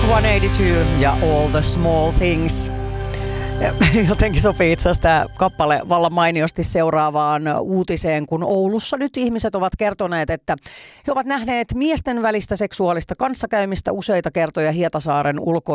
Blink-182 ja All the Small Things. Jotenkin sopii itse asiassa tämä kappale vallan mainiosti seuraavaan uutiseen, kun Oulussa nyt ihmiset ovat kertoneet, että he ovat nähneet miesten välistä seksuaalista kanssakäymistä useita kertoja Hietasaaren